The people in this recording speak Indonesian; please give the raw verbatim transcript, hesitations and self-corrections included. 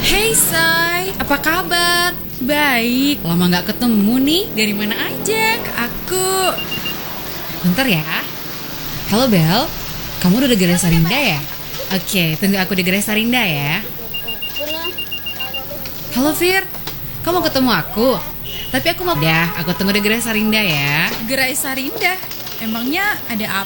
Hey Say, apa kabar? Baik, lama gak ketemu nih. Dari mana aja? Ke aku. Bentar ya. Halo Bel, kamu udah di Gerai Sarinda ya? Oke, tunggu aku di Gerai Sarinda ya. Halo Fir, kamu mau ketemu aku? Tapi aku mau ya, aku tunggu di Gerai Sarinda ya. Gerai Sarinda? Emangnya ada apa?